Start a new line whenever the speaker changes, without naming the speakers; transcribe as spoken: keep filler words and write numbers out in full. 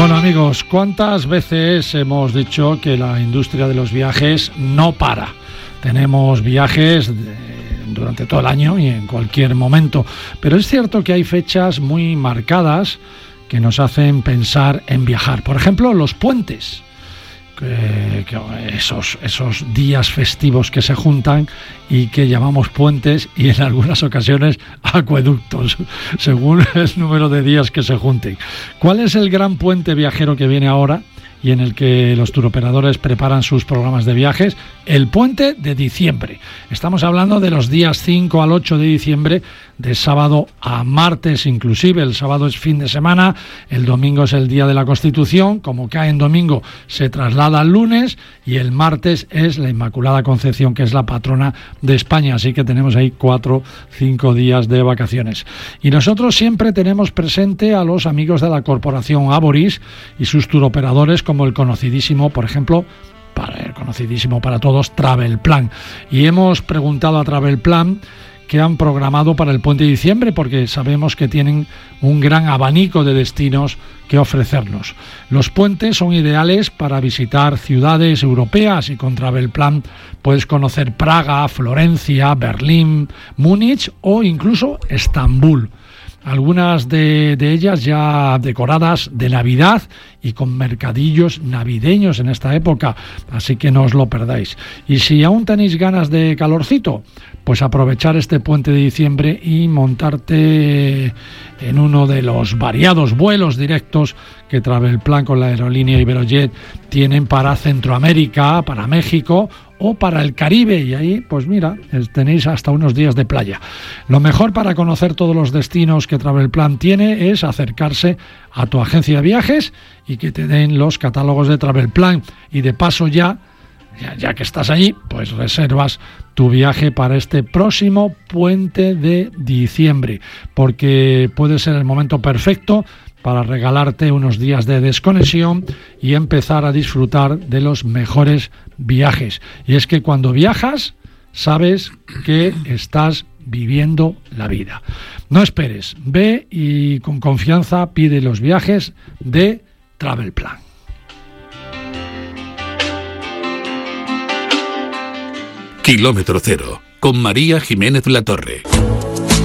Bueno, amigos, ¿cuántas veces hemos dicho que la industria de los viajes no para? Tenemos viajes de, durante todo el año y en cualquier momento, pero es cierto que hay fechas muy marcadas que nos hacen pensar en viajar. Por ejemplo, los puentes. Que, que esos, esos días festivos que se juntan y que llamamos puentes y en algunas ocasiones acueductos, según el número de días que se junten. ¿Cuál es el gran puente viajero que viene ahora y en el que los turoperadores preparan sus programas de viajes? El puente de diciembre. Estamos hablando de los días cinco al ocho de diciembre, de sábado a martes inclusive. El sábado es fin de semana, el domingo es el día de la Constitución, como cae en domingo se traslada al lunes y el martes es la Inmaculada Concepción, que es la patrona de España, así que tenemos ahí cuatro, cinco días de vacaciones. Y nosotros siempre tenemos presente a los amigos de la corporación Aboris y sus turoperadores, como el conocidísimo, por ejemplo, para el conocidísimo para todos, Travelplan. Y hemos preguntado a Travelplan qué han programado para el puente de diciembre, porque sabemos que tienen un gran abanico de destinos que ofrecernos. Los puentes son ideales para visitar ciudades europeas y con Travelplan puedes conocer Praga, Florencia, Berlín, Múnich o incluso Estambul. Algunas de, de ellas ya decoradas de Navidad y con mercadillos navideños en esta época, así que no os lo perdáis. Y si aún tenéis ganas de calorcito, pues aprovechar este puente de diciembre y montarte en uno de los variados vuelos directos que Travelplan con la aerolínea Iberojet tienen para Centroamérica, para México o para el Caribe, y ahí, pues mira, tenéis hasta unos días de playa. Lo mejor para conocer todos los destinos que Travelplan tiene es acercarse a tu agencia de viajes y que te den los catálogos de Travelplan, y de paso ya, ya, ya que estás allí, pues reservas tu viaje para este próximo puente de diciembre, porque puede ser el momento perfecto para regalarte unos días de desconexión y empezar a disfrutar de los mejores viajes. Y es que cuando viajas, sabes que estás viviendo la vida. No esperes, ve y con confianza pide los viajes de Travelplan.
Kilómetro Cero, con María Jiménez Latorre.